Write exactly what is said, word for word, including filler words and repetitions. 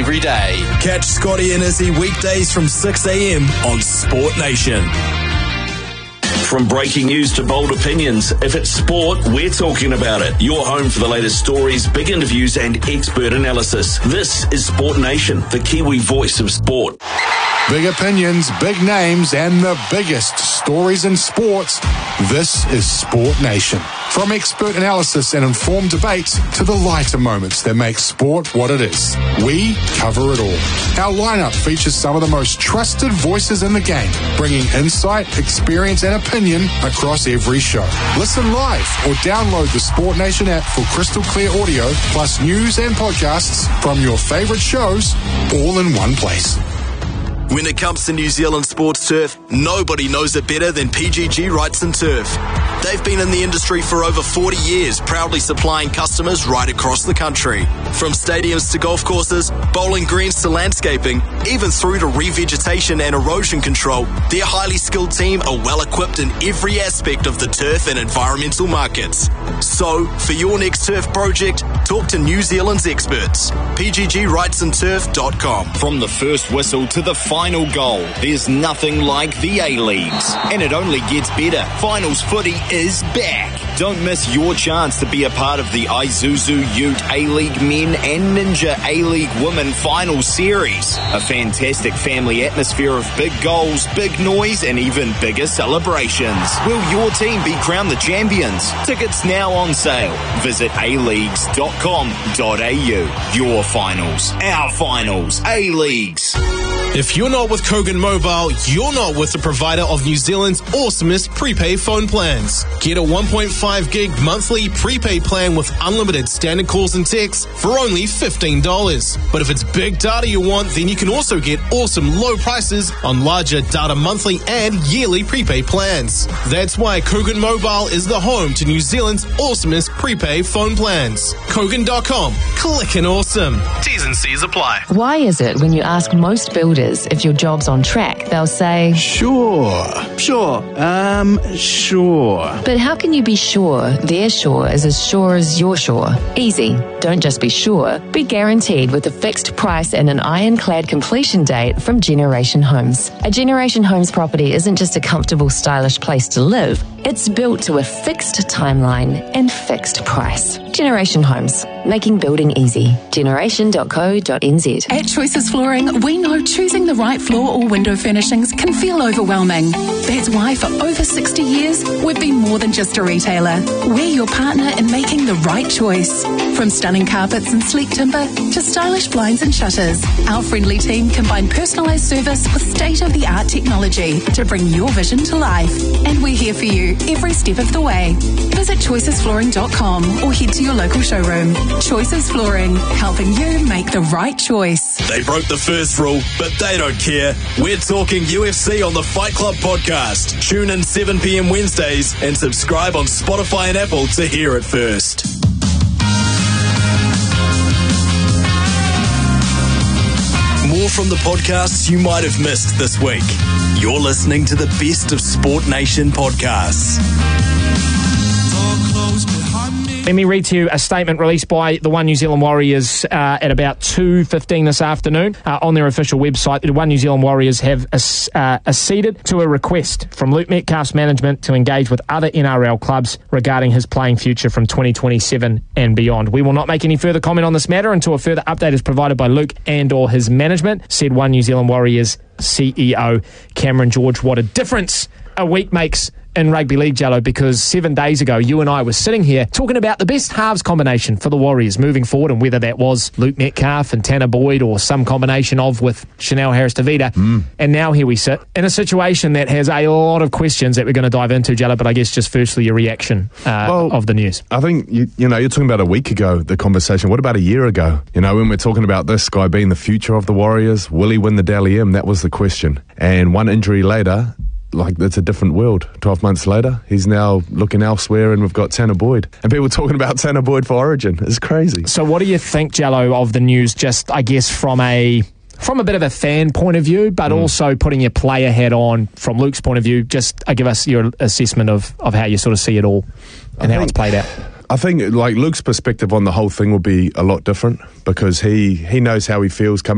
every day. Catch Scotty and Izzy weekdays from six a.m. on Sport Nation. From breaking news to bold opinions, if it's sport, we're talking about it. Your home for the latest stories, big interviews and expert analysis. This is Sport Nation, the Kiwi voice of sport. Big opinions, big names, and the biggest stories in sports. This is Sport Nation. From expert analysis and informed debate to the lighter moments that make sport what it is. We cover it all. Our lineup features some of the most trusted voices in the game, bringing insight, experience, and opinion across every show. Listen live or download the Sport Nation app for crystal clear audio, plus news and podcasts from your favorite shows, all in one place. When it comes to New Zealand sports turf, nobody knows it better than P G G Wrights and Turf. They've been in the industry for over forty years, proudly supplying customers right across the country. From stadiums to golf courses, bowling greens to landscaping, even through to revegetation and erosion control, their highly skilled team are well equipped in every aspect of the turf and environmental markets. So, for your next turf project, talk to New Zealand's experts. P G G Wrights and Turf dot com. From the first whistle to the final goal, there's nothing like the A-Leagues. And it only gets better. Finals footy is back. Don't miss your chance to be a part of the Isuzu Ute A-League Men and Ninja A-League Women Final Series. A fantastic family atmosphere of big goals, big noise, and even bigger celebrations. Will your team be crowned the champions? Tickets now on sale. Visit a leagues dot com dot a u. Your finals, our finals, A-Leagues. If you're not with Kogan Mobile, you're not with the provider of New Zealand's awesomest prepaid phone plans. Get a one point five gig monthly prepaid plan with unlimited standard calls and texts for only fifteen dollars. But if it's big data you want, then you can also get awesome low prices on larger data monthly and yearly prepaid plans. That's why Kogan Mobile is the home to New Zealand's awesomest prepaid phone plans. Kogan dot com. Clickin' awesome. T's and C's apply. Why is it when you ask most builders if your job's on track, they'll say, Sure, sure, um, sure. But how can you be sure their sure is as sure as your sure? Easy. Don't just be sure, be guaranteed with a fixed price and an ironclad completion date from Generation Homes. A Generation Homes property isn't just a comfortable, stylish place to live. It's built to a fixed timeline and fixed price. Generation Homes, making building easy. generation dot co dot n z. At Choices Flooring, we know choosing the right floor or window furnishings can feel overwhelming. That's why for over sixty years, we've been more than just a retailer. We're your partner in making the right choice. From stunning carpets and sleek timber to stylish blinds and shutters, our friendly team combine personalised service with state-of-the-art technology to bring your vision to life. And we're here for you every step of the way. Visit choices flooring dot com or head to your local showroom. Choices Flooring, helping you make the right choice. They broke the first rule, but they don't care. We're talking U F C on the Fight Club podcast. Tune in seven p.m. Wednesdays and subscribe on Spotify and Apple to hear it first. More from the podcasts you might have missed this week. You're listening to the best of Sport Nation podcasts. Let me read to you a statement released by the One New Zealand Warriors uh, at about two fifteen this afternoon uh, on their official website. The One New Zealand Warriors have uh, acceded to a request from Luke Metcalf's management to engage with other N R L clubs regarding his playing future from twenty twenty-seven and beyond. We will not make any further comment on this matter until a further update is provided by Luke and or his management, said One New Zealand Warriors C E O Cameron George. What a difference a week makes in rugby league, Jello, because seven days ago you and I were sitting here talking about the best halves combination for the Warriors moving forward, and whether that was Luke Metcalf and Tanner Boyd or some combination of with Chanel Harris-Tavita. Mm. And now here we sit in a situation that has a lot of questions that we're going to dive into, Jello, but I guess just firstly your reaction uh, well, of the news. I think, you, you know, you're talking about a week ago, the conversation. What about a year ago? You know, when we're talking about this guy being the future of the Warriors, will he win the Dally M? That was the question. And one injury later, like, it's a different world. twelve months later, he's now looking elsewhere, and we've got Tanner Boyd. And people talking about Tanner Boyd for Origin. It's crazy. So what do you think, Jello, of the news, just, I guess, from a from a bit of a fan point of view, but mm. also putting your player hat on from Luke's point of view? Just uh, give us your assessment of, of how you sort of see it all and I how think, it's played out. I think, like, Luke's perspective on the whole thing will be a lot different, because he, he knows how he feels coming